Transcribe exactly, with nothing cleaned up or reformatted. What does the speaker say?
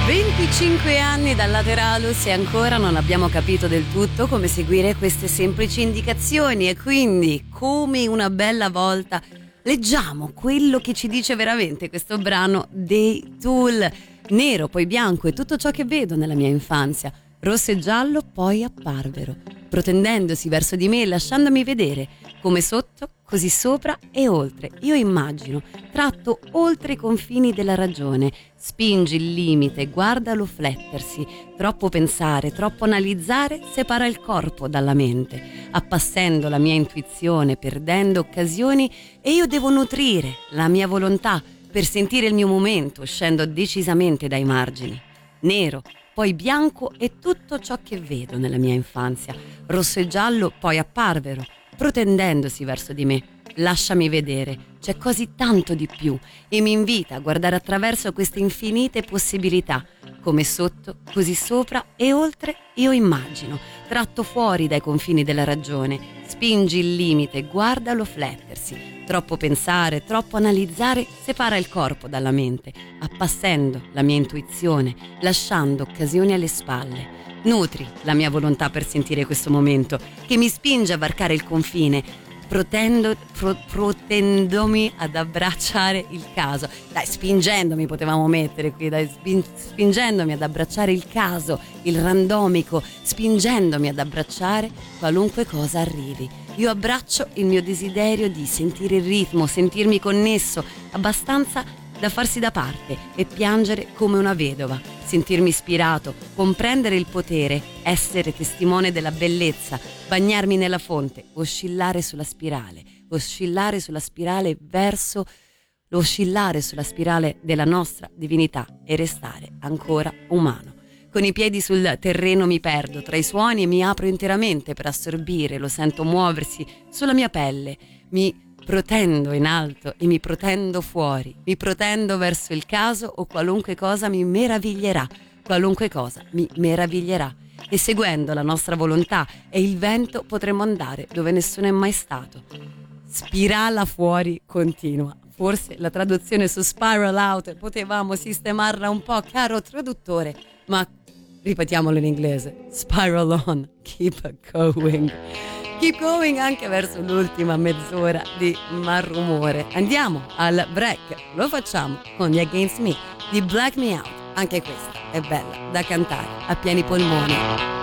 venticinque anni dal Lateralus e ancora non abbiamo capito del tutto come seguire queste semplici indicazioni e quindi, come una bella volta, leggiamo quello che ci dice veramente questo brano dei Tool. Nero, poi bianco e tutto ciò che vedo nella mia infanzia, rosso e giallo poi apparvero, protendendosi verso di me e lasciandomi vedere, come sotto, così sopra e oltre. Io immagino, tratto oltre i confini della ragione, spingi il limite, guardalo flettersi, troppo pensare, troppo analizzare, separa il corpo dalla mente, appassendo la mia intuizione, perdendo occasioni e io devo nutrire la mia volontà per sentire il mio momento, uscendo decisamente dai margini. Nero, poi bianco e tutto ciò che vedo nella mia infanzia, rosso e giallo poi apparvero, protendendosi verso di me. Lasciami vedere, c'è così tanto di più e mi invita a guardare attraverso queste infinite possibilità, come sotto, così sopra e oltre io immagino, tratto fuori dai confini della ragione, spingi il limite, guardalo flettersi, troppo pensare, troppo analizzare, separa il corpo dalla mente, appassendo la mia intuizione, lasciando occasioni alle spalle. Nutri la mia volontà per sentire questo momento che mi spinge a varcare il confine, protendo, pro, protendomi ad abbracciare il caso. Dai, spingendomi potevamo mettere qui, dai, spin, spingendomi ad abbracciare il caso, il randomico, spingendomi ad abbracciare qualunque cosa arrivi. Io abbraccio il mio desiderio di sentire il ritmo, sentirmi connesso, abbastanza da farsi da parte e piangere come una vedova, sentirmi ispirato, comprendere il potere, essere testimone della bellezza, bagnarmi nella fonte, oscillare sulla spirale, oscillare sulla spirale verso oscillare sulla spirale della nostra divinità e restare ancora umano. Con i piedi sul terreno mi perdo tra i suoni e mi apro interamente per assorbire, lo sento muoversi sulla mia pelle, mi protendo in alto e mi protendo fuori, mi protendo verso il caso o qualunque cosa mi meraviglierà, qualunque cosa mi meraviglierà. E seguendo la nostra volontà e il vento potremo andare dove nessuno è mai stato. Spirala fuori continua. Forse la traduzione su Spiral Out potevamo sistemarla un po', caro traduttore, ma ripetiamolo in inglese. Spiral on, keep going. Keep going anche verso l'ultima mezz'ora di Malrumore. Andiamo al break, lo facciamo con gli Against Me di Black Me Out. Anche questa è bella da cantare a pieni polmoni.